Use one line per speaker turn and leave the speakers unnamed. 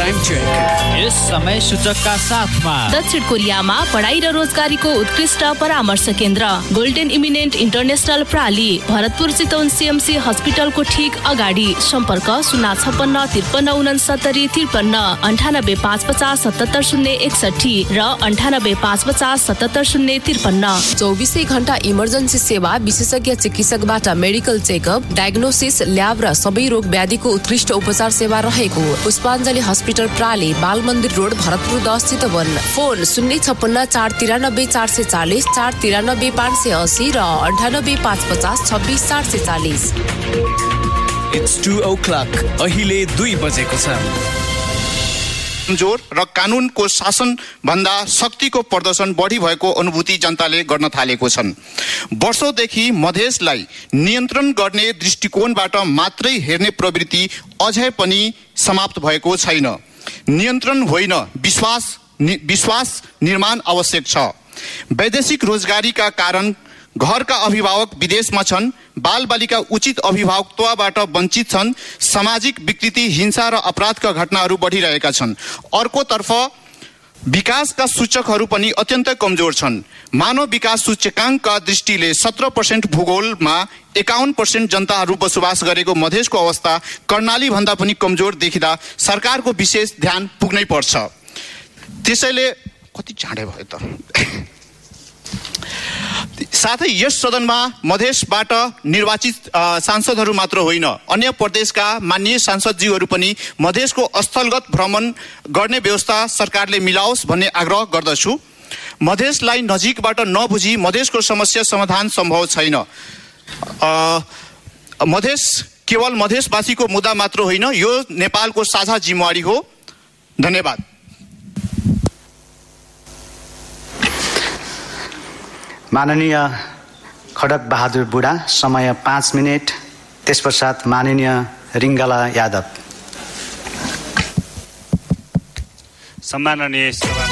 Time check
यस समय सूचकका साथमा
दक्षिण कोरियामा पढाइ र रोजगारीको उत्कृष्ट परामर्श केन्द्र golden eminent international प्राली Bharatpur Chitwan CMC हस्पिटलको ठीक अगाडि सम्पर्क 056 53 69 53 98 550 77 061 र 98 550 77 053।
24 घण्टा इमर्जेन्सी सेवा, विशेषज्ञ चिकित्सकबाट मेडिकल चेकअप, डायग्नोसिस, ल्याब र सबै रोग व्याधिको उत्कृष्ट उपचार सेवा रहेको पुष्पाञ्जली हस्पिटल प्राली, बाल मन्दिर रोड, भरतपुर 10 चितवन। फोन 056 493 440 493 580 र 98 550 26 440।
It's 2 o'clock. अहिले 2 बजेको छ।
जोर र कानुनको शासन भन्दा शक्तिको प्रदर्शन बढी भएको अनुभूति जनताले गर्न थालेको छन्। वर्षौंदेखि मधेसलाई नियन्त्रण गर्ने दृष्टिकोणबाट मात्रै हेर्ने प्रवृत्ति अझै पनि समाप्त भएको छैन। नियन्त्रण होइन, विश्वास निर्माण आवश्यक छ। वैदेशिक रोजगारीका कारण घरका अभिभावक विदेशमा छन्, बालबालिका उचित अभिभावकत्वबाट वञ्चित छन्, सामाजिक विकृति, हिंसा र अपराधका घटनाहरू बढिरहेका छन्। अर्कोतर्फ विकासका सूचकहरू पनि अत्यन्तै कमजोर छन्। मानव विकास सूचकाङ्कका दृष्टिले 17% भूगोलमा 51% जनताहरू बसोबास गरेको मधेसको अवस्था कर्णाली भन्दा पनि कमजोर देखिँदा सरकारको विशेष ध्यान पुग्नै पर्छ। त्यसैले कति चाँडै भयो त। साथै यस सदनमा मधेसबाट निर्वाचित सांसदहरू मात्र होइन, अन्य प्रदेशका माननीय सांसदजीहरू पनि मधेसको स्थलगत भ्रमण गर्ने व्यवस्था सरकारले मिलाओस् भन्ने आग्रह गर्दछु। मधेसलाई नजिकबाट नबुझी मधेसको समस्या समाधान सम्भव छैन। मधेस केवल मधेसवासीको मुद्दा मात्र होइन, यो नेपालको साझा जिम्मेवारी हो। धन्यवाद।
माननीय खडक बहादुर बुढा, समय 5 मिनट। त्यसपश्चात माननीय रिङ्गला यादव।
सम्माननीय